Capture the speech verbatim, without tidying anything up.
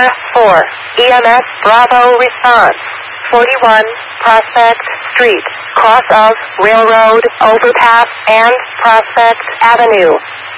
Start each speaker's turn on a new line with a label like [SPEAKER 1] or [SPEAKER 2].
[SPEAKER 1] four, E M S Bravo response. forty-one, Prospect Street, cross of Railroad Overpass and Prospect Avenue.